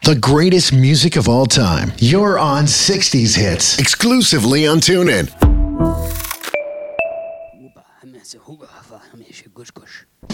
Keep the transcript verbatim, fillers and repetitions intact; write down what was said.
The greatest music of all time. You're on sixties Hits. Exclusively on TuneIn.